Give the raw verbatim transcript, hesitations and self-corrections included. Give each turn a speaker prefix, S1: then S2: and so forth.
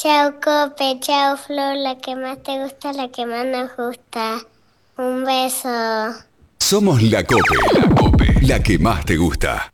S1: Chao, Cope, chao, Flor, la que más te gusta, la que más nos gusta. Un beso.
S2: Somos la Cope, la Cope, la que más te gusta.